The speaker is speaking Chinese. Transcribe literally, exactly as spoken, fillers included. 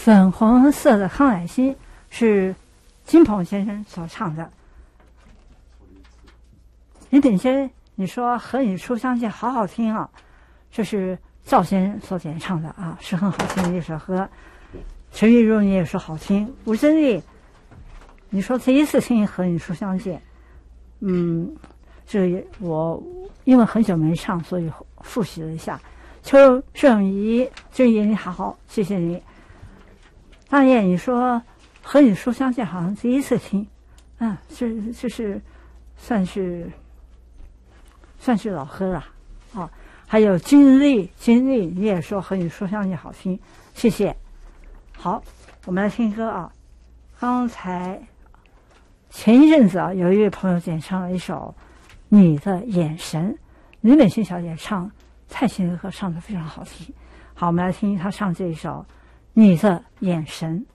粉红色的康乃馨是金鹏先生所唱的。林鼎先，你说和你书相见好好听啊，这是赵先生所演唱的啊，是很好听的一首歌。陈玉茹你也说好听，吴珍丽，你说第一次听和你书相见，嗯，这我因为很久没唱，所以复习了一下。邱正仪，正仪你好，谢谢你。大雁，你说和你书相见好像第一次听，啊，这这是算是算是老歌了啊。还有金丽，金丽你也说和你书相见好听，谢谢。好，我们来听歌啊。刚才前一阵子啊，有一位朋友演唱了一首《你的眼神》，李美琴小姐唱蔡琴的歌唱得非常好听。好，我们来听她唱这一首《你的眼神》。